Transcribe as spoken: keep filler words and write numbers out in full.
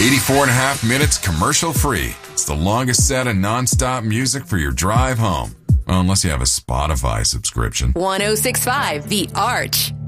eighty-four and a half minutes commercial-free. It's the longest set of non-stop music for your drive home. Well, unless you have a Spotify subscription. one oh six point five The Arch.